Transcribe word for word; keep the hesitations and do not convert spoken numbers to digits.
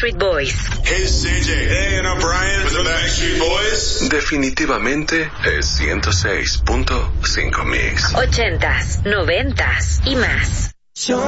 Backstreet Boys. Hey, C J. Hey, and I'm Brian with the Backstreet Boys. Definitivamente es ciento seis punto cinco Mix. Ochentas, noventas y más.